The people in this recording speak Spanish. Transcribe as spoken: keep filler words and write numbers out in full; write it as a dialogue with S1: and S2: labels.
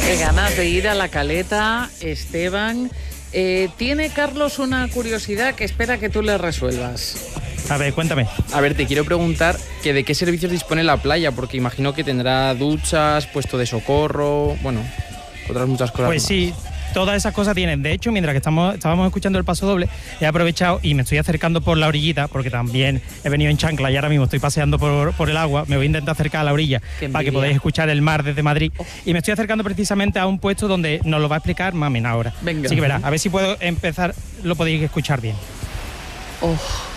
S1: Qué ganas de ir a la Caleta, Esteban. Eh, tiene Carlos una curiosidad que espera que tú le resuelvas.
S2: A ver, cuéntame.
S3: A ver, te quiero preguntar que de qué servicios dispone la playa, porque imagino que tendrá duchas, puesto de socorro, bueno, otras muchas cosas.
S2: Pues
S3: más.
S2: sí, todas esas cosas tienen. De hecho, mientras que estamos, estábamos escuchando el paso doble, he aprovechado y me estoy acercando por la orillita, porque también he venido en chancla y ahora mismo estoy paseando por, por el agua. Me voy a intentar acercar a la orilla para que podáis escuchar el mar desde Madrid. Oh. Y me estoy acercando precisamente a un puesto donde nos lo va a explicar Mamen ahora.
S1: Venga.
S2: Así que verá, a ver si puedo empezar, lo podéis escuchar bien.
S1: Oh.